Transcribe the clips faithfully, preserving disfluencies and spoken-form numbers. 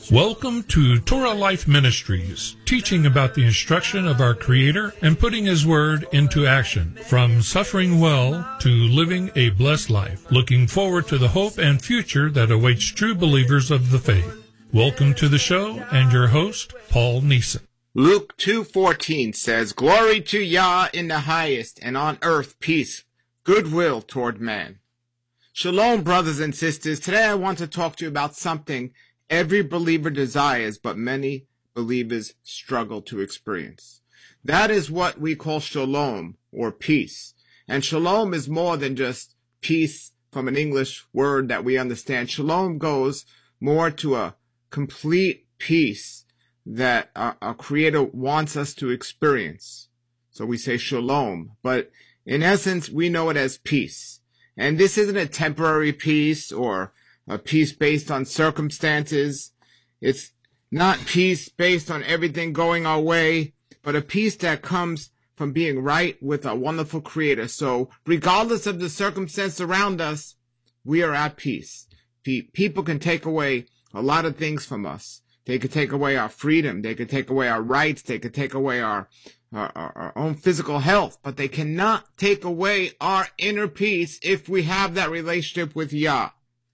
Welcome to Torah Life Ministries, teaching about the instruction of our Creator and putting His Word into action, from suffering well to living a blessed life, looking forward to the hope and future that awaits true believers of the faith. Welcome to the show, and your host, Paul Neeson. Luke two fourteen says, "Glory to Yah in the highest, and on earth peace, goodwill toward man." Shalom, brothers and sisters. Today I want to talk to you about something every believer desires, but many believers struggle to experience. That is what we call shalom, or peace. And shalom is more than just peace from an English word that we understand. Shalom goes more to a complete peace that our, our Creator wants us to experience. So we say shalom, but in essence, we know it as peace. And this isn't a temporary peace or a peace based on circumstances. It's not peace based on everything going our way, but a peace that comes from being right with our wonderful Creator. So regardless of the circumstance around us, we are at peace. People can take away a lot of things from us. They could take away our freedom. They could take away our rights. They could take away our, our, our own physical health, but they cannot take away our inner peace if we have that relationship with Yah.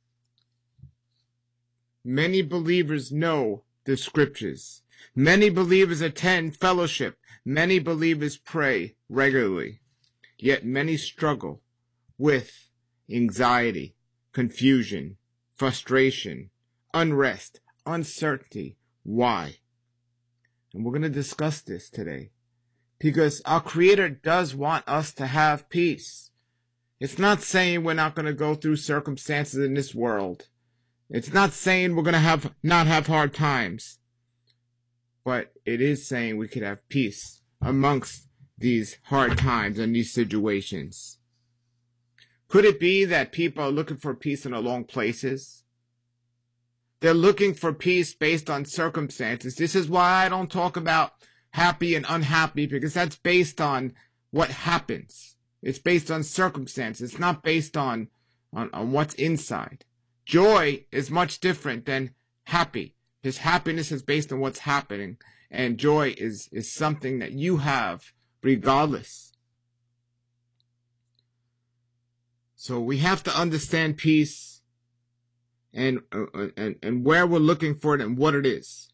Many believers know the scriptures. Many believers attend fellowship. Many believers pray regularly. Yet many struggle with anxiety, confusion, frustration, unrest, uncertainty. Why? And we're going to discuss this today, because our Creator does want us to have peace. It's not saying we're not going to go through circumstances in this world. It's not saying we're going to have not have hard times. But it is saying we could have peace amongst these hard times and these situations. Could it be that people are looking for peace in the wrong places? They're looking for peace based on circumstances. This is why I don't talk about happy and unhappy, because that's based on what happens. It's based on circumstances. It's not based on, on, on what's inside. Joy is much different than happy. His happiness is based on what's happening, and joy is, is something that you have regardless. So we have to understand peace and, uh, and, and where we're looking for it and what it is.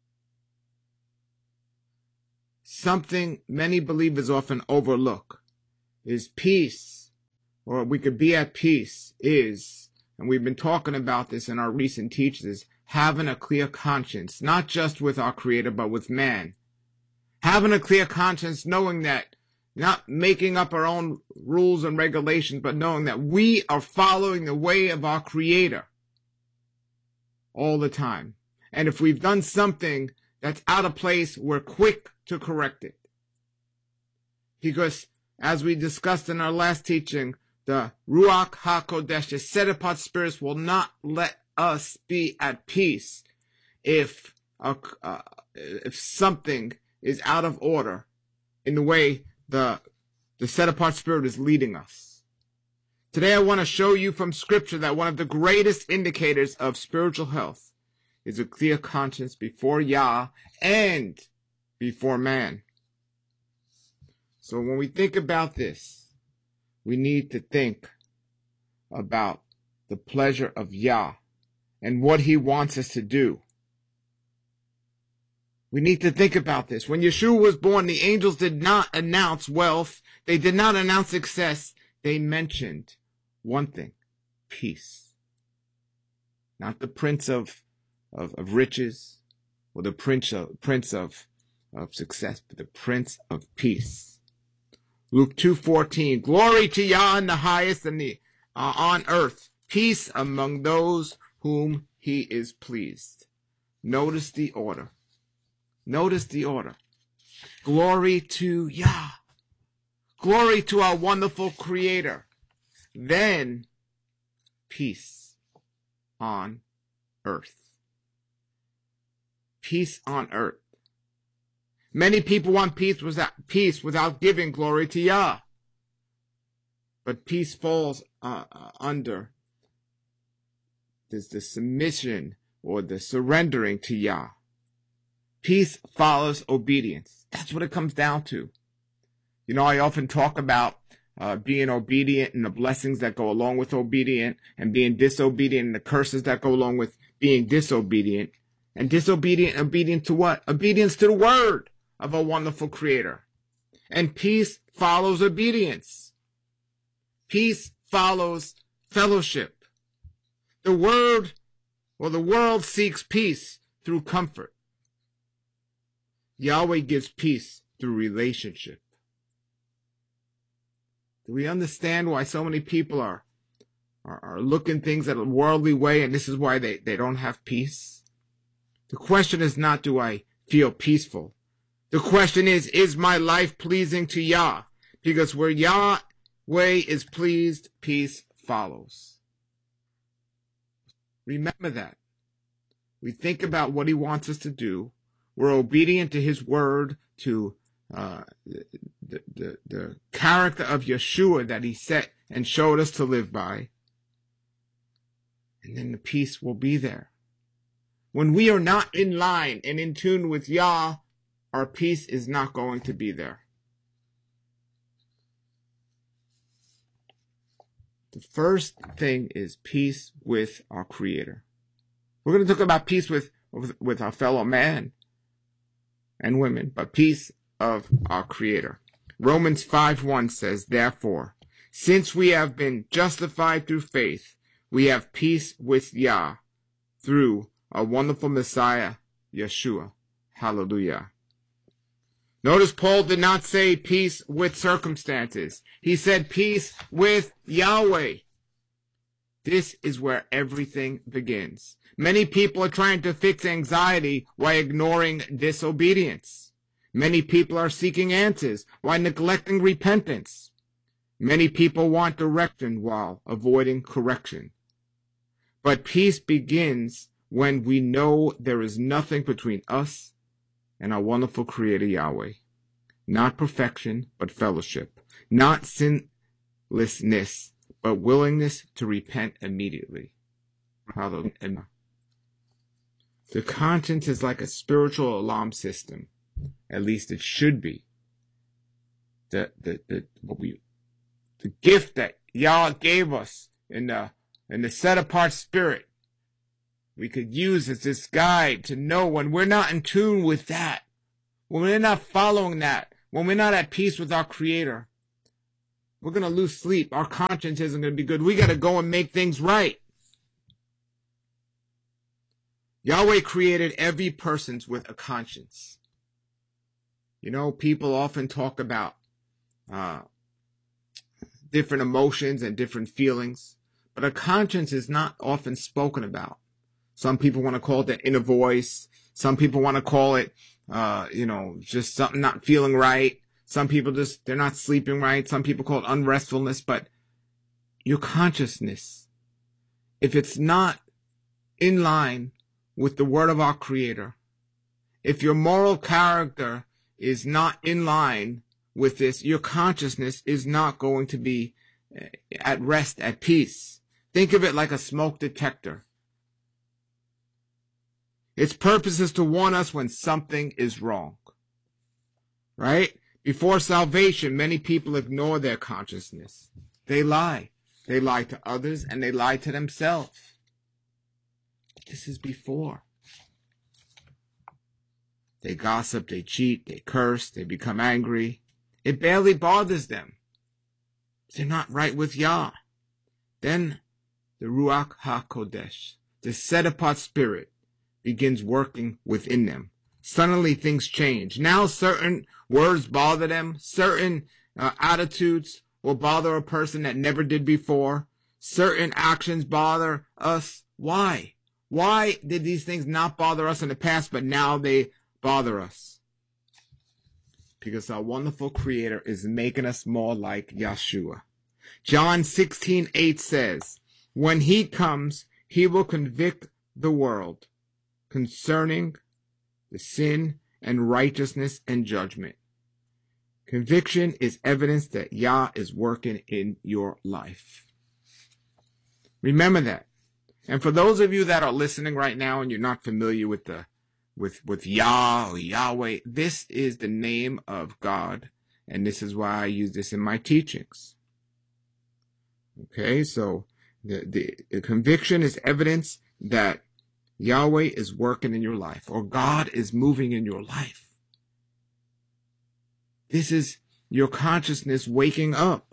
Something many believers often overlook is peace, or we could be at peace, is, and we've been talking about this in our recent teachings, having a clear conscience, not just with our Creator, but with man. Having a clear conscience, knowing that, not making up our own rules and regulations, but knowing that we are following the way of our Creator all the time. And if we've done something that's out of place, we're quick to correct it. Because, as we discussed in our last teaching, the Ruach HaKodesh, the set-apart spirits, will not let us be at peace if uh, uh, if something is out of order in the way the the set-apart spirit is leading us. Today I want to show you from Scripture that one of the greatest indicators of spiritual health is a clear conscience before Yah and before man. So when we think about this, we need to think about the pleasure of Yah and what He wants us to do. We need to think about this. When Yeshua was born, the angels did not announce wealth. They did not announce success. They mentioned one thing: peace. Not the prince of, of, of riches or the prince of, prince of, of success, but the prince of peace. Luke two fourteen, "Glory to Yah in the highest, and the uh, on earth, peace among those whom He is pleased." Notice the order. Notice the order. Glory to Yah. Glory to our wonderful Creator. Then, peace on earth. Peace on earth. Many people want peace without, peace without giving glory to Yah. But peace falls uh, uh, under There's the submission or the surrendering to Yah. Peace follows obedience. That's what it comes down to. You know, I often talk about uh, being obedient and the blessings that go along with obedient, and being disobedient and the curses that go along with being disobedient. And disobedient, obedient to what? Obedience to the word of a wonderful creator. And peace follows obedience. Peace follows fellowship. The word, or the world seeks peace through comfort. Yahweh gives peace through relationship. Do we understand why so many people are, are, are looking things at a worldly way, and this is why they, they don't have peace? The question is not, do I feel peaceful? The question is, is my life pleasing to Yah? Because where Yahweh is pleased, peace follows. Remember that. We think about what he wants us to do. We're obedient to his word, to uh, the, the, the character of Yeshua that he set and showed us to live by. And then the peace will be there. When we are not in line and in tune with Yah, our peace is not going to be there. The first thing is peace with our Creator. We're going to talk about peace with, with, with our fellow man and women, but peace of our Creator. Romans five one says, therefore, since we have been justified through faith, we have peace with Yah through our wonderful Messiah, Yeshua. Hallelujah. Notice Paul did not say peace with circumstances. He said peace with Yahweh. This is where everything begins. Many people are trying to fix anxiety while ignoring disobedience. Many people are seeking answers while neglecting repentance. Many people want direction while avoiding correction. But peace begins when we know there is nothing between us and our wonderful Creator Yahweh. Not perfection, but fellowship. Not sinlessness, but willingness to repent immediately. Hallelujah. The conscience is like a spiritual alarm system. At least it should be. The the the what we the gift that Yah gave us in the in the set apart spirit, we could use as this guide to know when we're not in tune with that, when we're not following that, when we're not at peace with our Creator. We're going to lose sleep. Our conscience isn't going to be good. We got to go and make things right. Yahweh created every person with a conscience. You know, people often talk about uh, different emotions and different feelings, but a conscience is not often spoken about. Some people want to call it the inner voice. Some people want to call it, uh, you know, just something not feeling right. Some people just, they're not sleeping right. Some people call it unrestfulness, but your consciousness, if it's not in line with the word of our Creator, if your moral character is not in line with this, your consciousness is not going to be at rest, at peace. Think of it like a smoke detector. Its purpose is to warn us when something is wrong, right? Before salvation, many people ignore their consciousness. They lie. They lie to others and they lie to themselves. This is before. They gossip, they cheat, they curse, they become angry. It barely bothers them. They're not right with Yah. Then the Ruach HaKodesh, the set-apart spirit, begins working within them. Suddenly things change. Now certain words bother them. Certain uh, attitudes will bother a person that never did before. Certain actions bother us. Why? Why did these things not bother us in the past, but now they bother us? Because our wonderful Creator is making us more like Yeshua. John sixteen eight says, when He comes, He will convict the world concerning the sin and righteousness and judgment. Conviction is evidence that Yah is working in your life. Remember that. And for those of you that are listening right now and you're not familiar with the with with Yah or Yahweh, this is the name of God, and this is why I use this in my teachings. Okay, so the, the, the conviction is evidence that Yahweh is working in your life, or God is moving in your life. This is your consciousness waking up.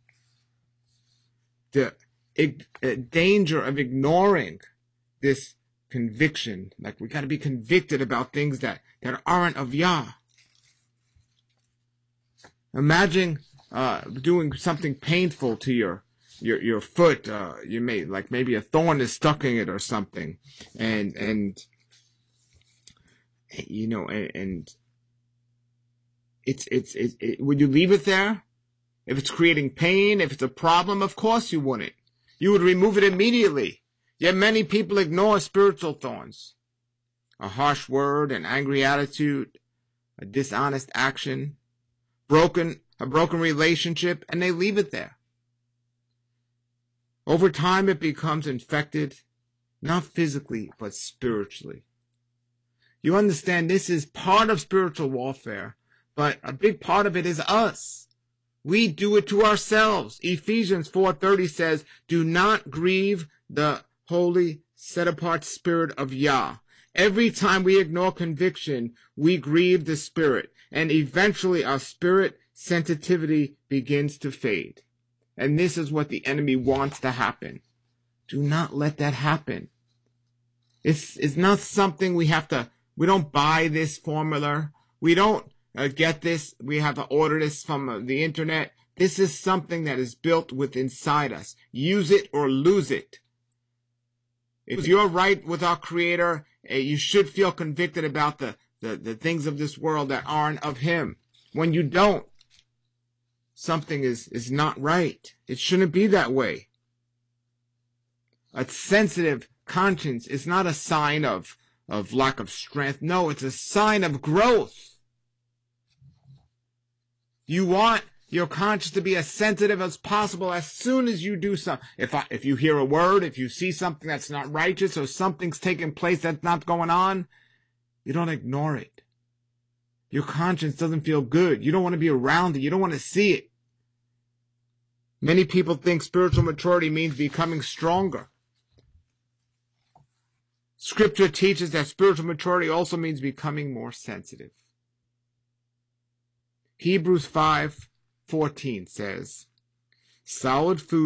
The uh, danger of ignoring this conviction, like we got to be convicted about things that, that aren't of Yah. Imagine uh, doing something painful to your your your foot. Uh, you may like maybe a thorn is stuck in it or something, and and you know and, and it's it's it, it, would you leave it there? If it's creating pain, if it's a problem, of course you wouldn't. You would remove it immediately. Yet many people ignore spiritual thorns. A harsh word, an angry attitude, a dishonest action, broken, a broken relationship, and they leave it there. Over time, it becomes infected, not physically, but spiritually. You understand this is part of spiritual warfare, but a big part of it is us. We do it to ourselves. Ephesians four thirty says, do not grieve the holy, set-apart Spirit of Yah. Every time we ignore conviction, we grieve the Spirit, and eventually our spirit sensitivity begins to fade. And this is what the enemy wants to happen. Do not let that happen. It's, it's not something we have to, we don't buy this formula. We don't uh, get this. We have to order this from uh, the internet. This is something that is built within inside us. Use it or lose it. If you're right with our Creator, uh, you should feel convicted about the, the, the things of this world that aren't of Him. When you don't, something is, is not right. It shouldn't be that way. A sensitive conscience is not a sign of, of lack of strength. No, it's a sign of growth. You want your conscience to be as sensitive as possible as soon as you do something. If I, if you hear a word, if you see something that's not righteous or something's taking place that's not going on, you don't ignore it. Your conscience doesn't feel good. You don't want to be around it. You don't want to see it. Many people think spiritual maturity means becoming stronger. Scripture teaches that spiritual maturity also means becoming more sensitive. Hebrews five fourteen says, solid food